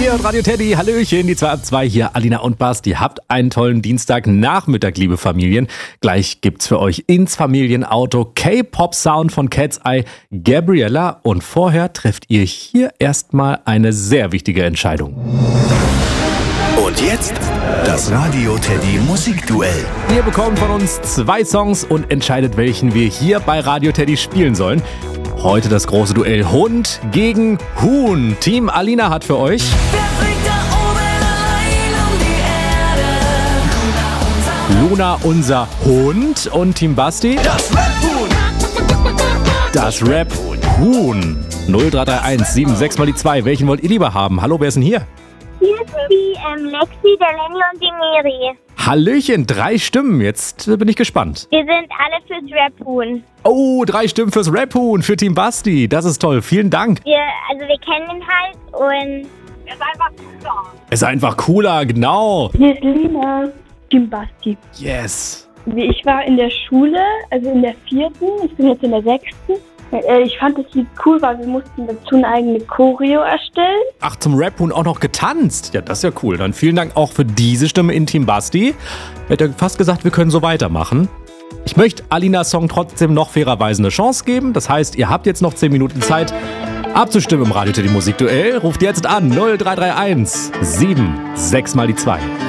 Ihr und Radio Teddy, hallöchen, die 2 ab 2 hier, Alina und Basti. Habt einen tollen Dienstagnachmittag, liebe Familien. Gleich gibt's für euch ins Familienauto K-Pop-Sound von Cat's Eye, Gabriella. Und vorher trefft ihr hier erstmal eine sehr wichtige Entscheidung. Und jetzt das Radio Teddy Musikduell. Ihr bekommt von uns 2 Songs und entscheidet, welchen wir hier bei Radio Teddy spielen sollen. Heute das große Duell Hund gegen Huhn. Team Alina hat für euch Luna, unser Hund, und Team Basti das Rap-Huhn. 0331 76 mal die 2. Welchen wollt ihr lieber haben? Hallo, wer ist denn hier? Hier ist die Lexi, der Lenny und die Miri. Hallöchen, 3 Stimmen. Jetzt bin ich gespannt. Wir sind alle fürs Rap-Huhn. Oh, 3 Stimmen fürs Rap-Huhn, für Team Basti. Das ist toll, vielen Dank. Wir kennen ihn halt und Er ist einfach cooler. Ist einfach cooler, genau. Hier ist Lina, Team Basti. Yes. Ich war in der Schule, also in der 4., ich bin jetzt in der 6. Ich fand das Lied cool, weil wir mussten dazu eine eigene Choreo erstellen. Ach, zum Rap-Huhn auch noch getanzt. Ja, das ist ja cool. Dann vielen Dank auch für diese Stimme in Team Basti. Ich hätte fast gesagt, wir können so weitermachen. Ich möchte Alinas Song trotzdem noch fairerweise eine Chance geben. Das heißt, ihr habt jetzt noch 10 Minuten Zeit, abzustimmen im Radio Teddy Musikduell. Ruft jetzt an 0331 76 mal die 2.